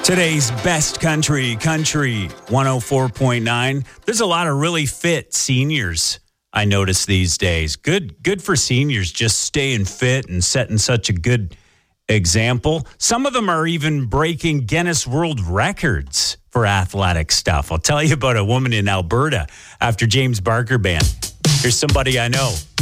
Today's best country 104.9. There's a lot of really fit seniors I notice these days. Good for seniors just staying fit and setting such a good example. Some of them are even breaking Guinness World Records for athletic stuff. I'll tell you about a woman in Alberta after James Barker Band. Here's somebody I know.